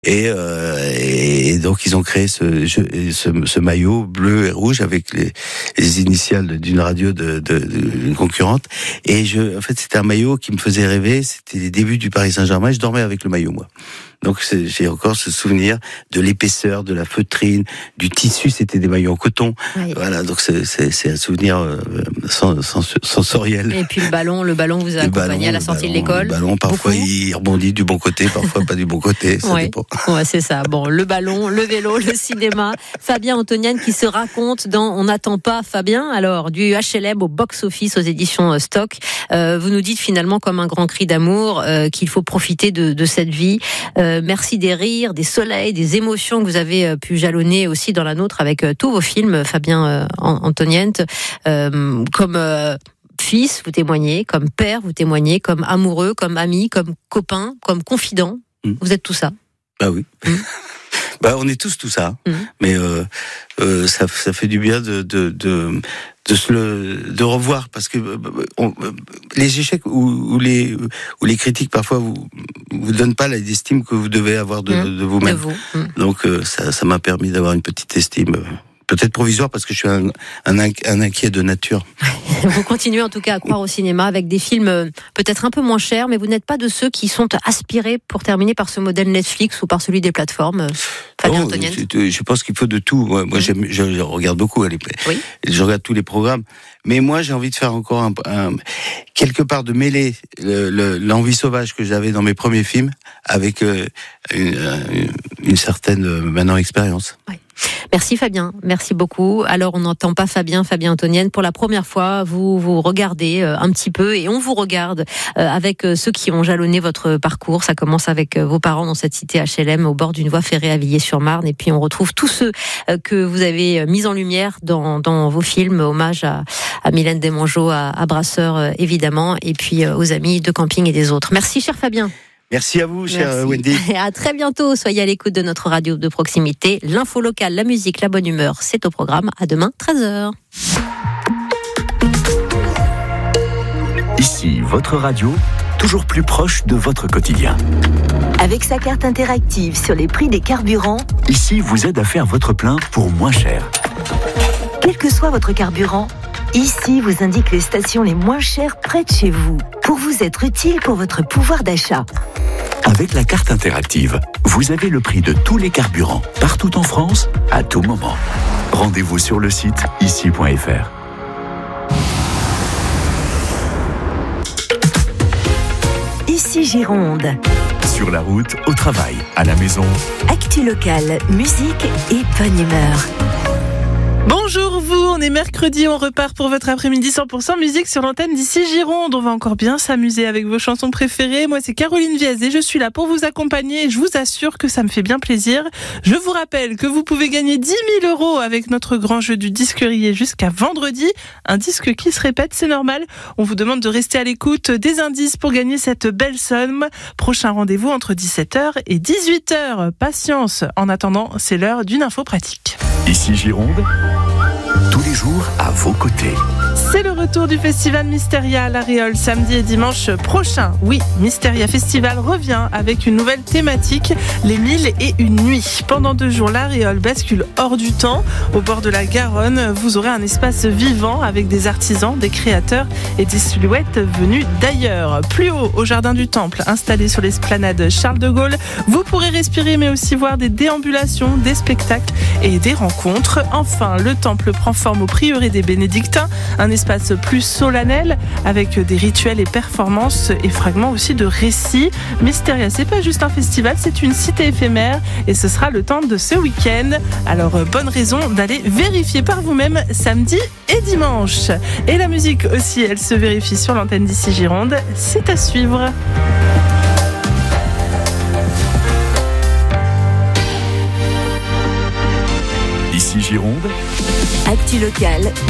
Et donc ils ont créé ce maillot bleu et rouge avec les initiales d'une radio d'une concurrente. Et en fait, c'était un maillot qui me faisait rêver. C'était les débuts du Paris Saint-Germain. Et je dormais avec le maillot, moi. Donc j'ai encore ce souvenir de l'épaisseur, de la feutrine, du tissu. C'était des maillots en coton. Oui. Voilà, donc c'est un souvenir sensoriel. Et puis le ballon vous a accompagné à la sortie de l'école. Le ballon, parfois il rebondit du bon côté, parfois pas du bon côté. Ça dépend. Ouais, c'est ça. Bon, le ballon, le vélo, le cinéma. Fabien Antonienne qui se raconte dans On n'attend pas Fabien. Alors du HLM au box-office aux éditions Stock. Vous nous dites finalement comme un grand cri d'amour qu'il faut profiter de cette vie. Merci des rires, des soleils, des émotions que vous avez pu jalonner aussi dans la nôtre avec tous vos films, Fabien Antonienne. Comme fils, vous témoignez, comme père, vous témoignez, comme amoureux, comme ami, comme copain, comme confident. Vous êtes tout ça. Bah oui. On est tous tout ça. Mais ça fait du bien de revoir, parce que les échecs ou les critiques parfois vous donnent pas l'estime que vous devez avoir de vous-même. Donc ça m'a permis d'avoir une petite estime. Peut-être provisoire, parce que je suis un inquiet de nature. Vous continuez en tout cas à croire au cinéma avec des films peut-être un peu moins chers, mais vous n'êtes pas de ceux qui sont aspirés, pour terminer, par ce modèle Netflix ou par celui des plateformes. Fabien Antonienne. Je pense qu'il faut de tout. Moi je regarde beaucoup. Je regarde tous les programmes. Mais moi, j'ai envie de faire encore quelque part de mêler l'envie sauvage que j'avais dans mes premiers films avec une certaine maintenant expérience. Oui. Merci Fabien, merci beaucoup. Alors on n'entend pas Fabien Antonienne. Pour la première fois, vous regardez un petit peu, et on vous regarde avec ceux qui ont jalonné votre parcours. Ça commence avec vos parents dans cette cité HLM au bord d'une voie ferrée à Villiers-sur-Marne, et puis on retrouve tous ceux que vous avez mis en lumière dans vos films. Hommage à Mylène Desmongeaux, à Brasseur évidemment, et puis aux amis de camping et des autres. Merci cher Fabien. Merci à vous, chère Wendy. Et à très bientôt. Soyez à l'écoute de notre radio de proximité. L'info locale, la musique, la bonne humeur, c'est au programme. À demain, 13h. Ici, votre radio, toujours plus proche de votre quotidien. Avec sa carte interactive sur les prix des carburants, Ici vous aide à faire votre plein pour moins cher. Quel que soit votre carburant, Ici vous indique les stations les moins chères près de chez vous, pour vous être utile pour votre pouvoir d'achat. Avec la carte interactive, vous avez le prix de tous les carburants, partout en France, à tout moment. Rendez-vous sur le site ici.fr. Ici Gironde. Sur la route, au travail, à la maison. Actu locale, musique et bonne humeur. Bonjour vous, on est mercredi, on repart pour votre après-midi 100% musique sur l'antenne d'Ici Gironde. On va encore bien s'amuser avec vos chansons préférées. Moi c'est Caroline Viez et je suis là pour vous accompagner, et je vous assure que ça me fait bien plaisir. Je vous rappelle que vous pouvez gagner 10 000 € avec notre grand jeu du disquerier jusqu'à vendredi. Un disque qui se répète, c'est normal. On vous demande de rester à l'écoute des indices pour gagner cette belle somme. Prochain rendez-vous entre 17h et 18h. Patience. En attendant, c'est l'heure d'une info pratique. Ici Gironde, tous les jours à vos côtés. C'est le retour du festival Mysteria à La Réole samedi et dimanche prochain. Oui, Mysteria Festival revient avec une nouvelle thématique, les 1001 nuits. Pendant 2 jours, La Réole bascule hors du temps. Au bord de la Garonne, vous aurez un espace vivant avec des artisans, des créateurs et des silhouettes venues d'ailleurs. Plus haut, au Jardin du Temple, installé sur l'esplanade Charles de Gaulle, vous pourrez respirer mais aussi voir des déambulations, des spectacles et des rencontres. Enfin, le temple prend forme au prieuré des Bénédictins, un espace plus solennel avec des rituels et performances et fragments aussi de récits. Mysteria, c'est pas juste un festival, c'est une cité éphémère et ce sera le temps de ce week-end. Alors bonne raison d'aller vérifier par vous-même samedi et dimanche. Et la musique aussi, elle se vérifie sur l'antenne d'Ici Gironde. C'est à suivre. Ici Gironde, Actu locale,